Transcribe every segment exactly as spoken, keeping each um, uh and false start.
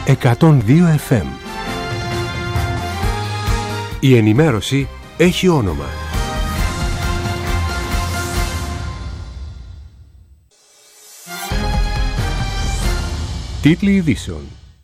εκατόν δύο εφ εμ. Η ενημέρωση έχει όνομα. Τίτλοι ειδήσεων.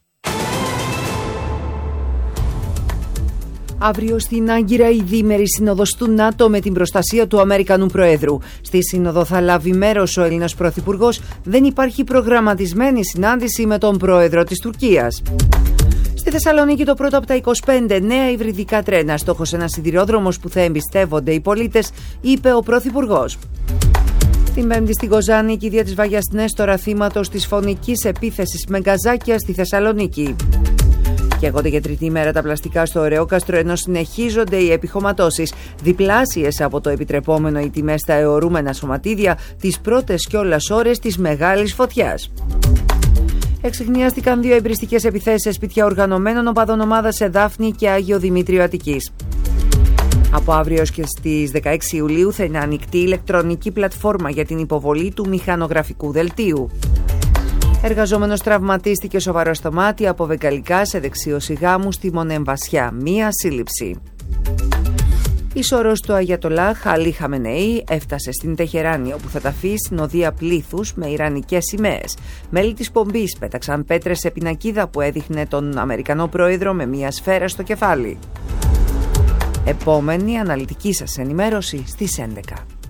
Αύριο στην Άγκυρα η διήμερη σύνοδος του ΝΑΤΟ με την προστασία του Αμερικανού Προέδρου. Στη σύνοδο θα λάβει μέρος ο Έλληνας Πρωθυπουργός. Δεν υπάρχει προγραμματισμένη συνάντηση με τον Πρόεδρο της Τουρκίας. Στη Θεσσαλονίκη το πρώτο από τα είκοσι πέντε νέα υβριδικά τρένα. Στόχος ένας σιδηρόδρομος που θα εμπιστεύονται οι πολίτες, είπε ο Πρωθυπουργός. Την Πέμπτη στην Κοζάνη, η κηδεία της Βάγιας Νέστορα, θύματος της φωνικής επίθεσης με γκαζάκια στη Θεσσαλονίκη. Καίγονται για τρίτη ημέρα τα πλαστικά στο Ωρεόκαστρο, ενώ συνεχίζονται οι επιχωματώσεις. Διπλάσιες από το επιτρεπόμενο οι τιμές στα αιωρούμενα σωματίδια τις πρώτες κιόλας ώρες της μεγάλης φωτιάς. Εξιχνιάστηκαν δύο εμπριστικές επιθέσεις σε σπίτια οργανωμένων οπαδών ομάδας σε Δάφνη και Άγιο Δημήτριο Αττικής. Από αύριο και στις δεκαέξι Ιουλίου θα είναι ανοιχτή ηλεκτρονική πλατφόρμα για την υποβολή του μηχανογραφικού δελτίου. Εργαζόμενος τραυματίστηκε σοβαρό στο μάτι από βεγγαλικά σε δεξίωση γάμου στη Μονεμβασιά. Μία σύλληψη. Η σωρός του Αγιατολάχ Αλή Χαμενεή έφτασε στην Τεχεράνη, όπου θα ταφεί συνοδεία πλήθους με ιρανικές σημαίες. Μέλη της πομπής πέταξαν πέτρες σε πινακίδα που έδειχνε τον Αμερικανό Πρόεδρο με μία σφαίρα στο κεφάλι. Επόμενη αναλυτική σας ενημέρωση στις έντεκα.